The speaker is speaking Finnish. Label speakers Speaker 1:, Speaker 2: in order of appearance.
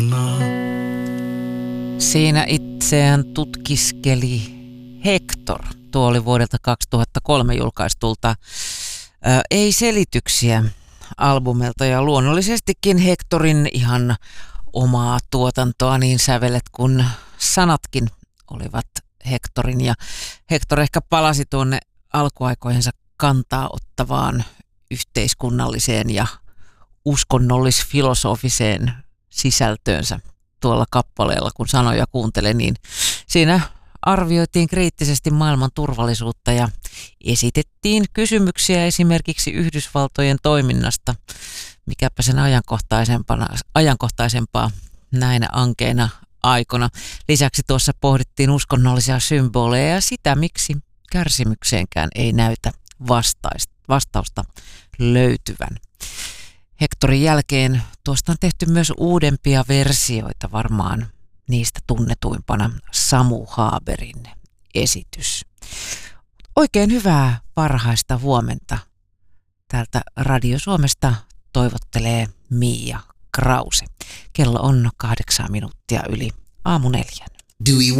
Speaker 1: Siinä itseään tutkiskeli Hector. Tuo oli vuodelta 2003 julkaistulta Ei selityksiä -albumilta, ja luonnollisestikin Hectorin ihan omaa tuotantoa, niin sävelet kuin sanatkin olivat Hectorin, ja Hector ehkä palasi tuonne alkuaikojensa kantaa ottavaan yhteiskunnalliseen ja uskonnollis-filosofiseen sisältöönsä tuolla kappaleella, kun sanoja kuuntele, niin siinä arvioitiin kriittisesti maailman turvallisuutta ja esitettiin kysymyksiä esimerkiksi Yhdysvaltojen toiminnasta, mikäpä sen ajankohtaisempaa näinä ankeina aikoina. Lisäksi tuossa pohdittiin uskonnollisia symboleja ja sitä, miksi kärsimykseenkään ei näytä vastausta löytyvän. Hectorin jälkeen tuosta on tehty myös uudempia versioita, varmaan niistä tunnetuimpana Samu Haaberin esitys. Oikein hyvää varhaista huomenta. Täältä Radio Suomesta toivottelee Mia Krause. Kello on 8 minuuttia yli aamu 4.